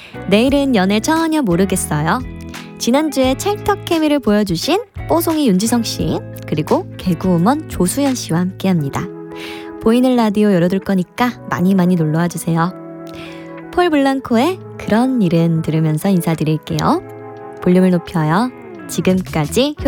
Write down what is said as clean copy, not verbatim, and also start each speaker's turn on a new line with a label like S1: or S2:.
S1: 내일은 연애 전혀 모르겠어요. 지난주에 찰떡 케미를 보여주신 뽀송이 윤지성씨 그리고 개그우먼 조수연씨와 함께합니다. 보이는 라디오 열어둘 거니까 많이 놀러와주세요. 폴 블랑코의 그런 일은 들으면서 인사드릴게요. 볼륨을 높여요. 지금까지